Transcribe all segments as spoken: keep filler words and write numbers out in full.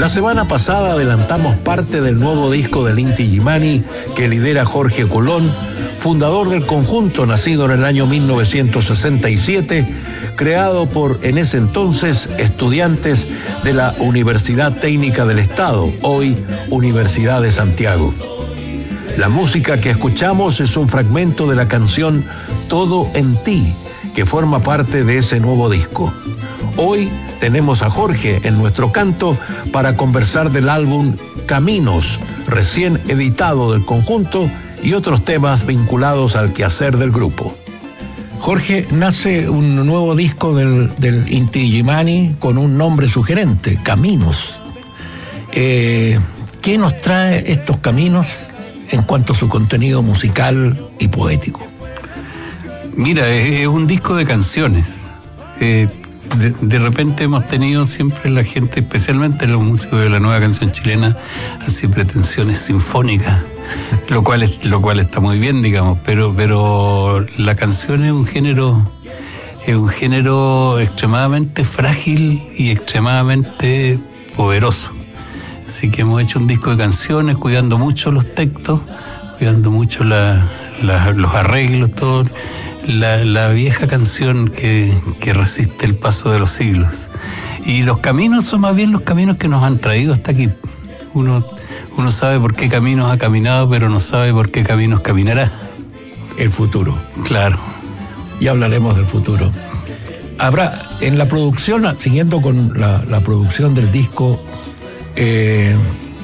La semana pasada adelantamos parte del nuevo disco del Inti Illimani que lidera Jorge Colón, fundador del conjunto nacido en el año mil novecientos sesenta y siete, creado por, en ese entonces, estudiantes de la Universidad Técnica del Estado, hoy Universidad de Santiago. La música que escuchamos es un fragmento de la canción Todo en ti, que forma parte de ese nuevo disco. Hoy tenemos a Jorge en nuestro canto para conversar del álbum Caminos, recién editado del conjunto, y otros temas vinculados al quehacer del grupo. Jorge, nace un nuevo disco del, del Inti Illimani con un nombre sugerente, Caminos. Eh, ¿Qué nos trae estos Caminos en cuanto a su contenido musical y poético? Mira, es, es un disco de canciones. Eh, de, de repente hemos tenido siempre la gente, especialmente los músicos de la nueva canción chilena, así pretensiones sinfónicas, lo cual es, lo cual está muy bien, digamos, pero, pero la canción es un género, es un género extremadamente frágil y extremadamente poderoso. Así que hemos hecho un disco de canciones, cuidando mucho los textos, cuidando mucho la, la, los arreglos, todo. La, la vieja canción que, que resiste el paso de los siglos. Y los caminos son más bien los caminos que nos han traído hasta aquí. Uno, uno sabe por qué caminos ha caminado, pero no sabe por qué caminos caminará. El futuro. Claro. Y hablaremos del futuro. Habrá, en la producción, siguiendo con la, la producción del disco, eh,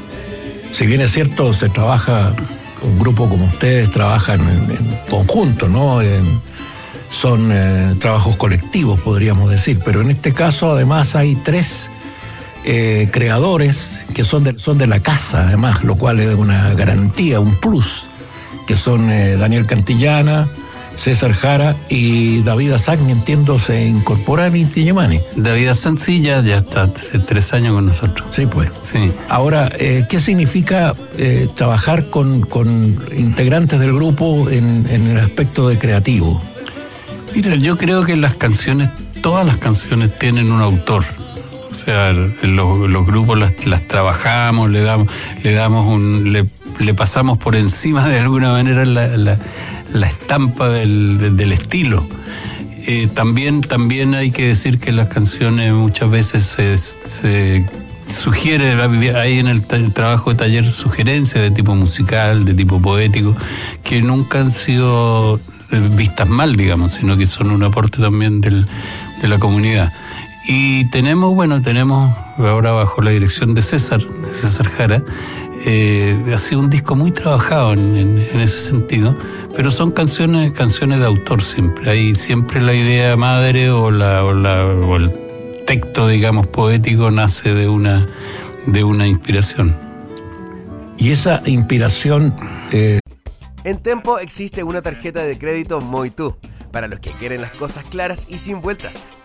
si bien es cierto, se trabaja, un grupo como ustedes trabajan en, en conjunto, ¿no? En, son eh, trabajos colectivos, podríamos decir, pero en este caso además hay tres eh, creadores que son de, son de la casa, además, lo cual es una garantía, un plus, que son eh, Daniel Cantillana, César Jara y David Azán, entiendo, se incorpora en Inti Illimani. David Azán sí, ya, ya está hace tres años con nosotros. Sí, pues. Sí. Ahora, eh, ¿qué significa eh, trabajar con, con integrantes del grupo en, en el aspecto de creativo? Mira, yo creo que las canciones, todas las canciones tienen un autor. O sea, los, los grupos las, las trabajamos, le damos, le damos un, le, le pasamos por encima de alguna manera la, la, la estampa del, del estilo. Eh, también, también hay que decir que las canciones muchas veces se, se sugiere, hay en el, el trabajo de taller sugerencias de tipo musical, de tipo poético, que nunca han sido vistas mal, digamos, sino que son un aporte también del, de la comunidad. Y tenemos, bueno, tenemos ahora bajo la dirección de César, de César Jara, eh, ha sido un disco muy trabajado en, en, en ese sentido, pero son canciones, canciones de autor siempre. Hay siempre la idea madre o la, o la, o el texto, digamos, poético nace de una, de una inspiración. Y esa inspiración... Eh... En Tempo existe una tarjeta de crédito Moitú, para los que quieren las cosas claras y sin vueltas.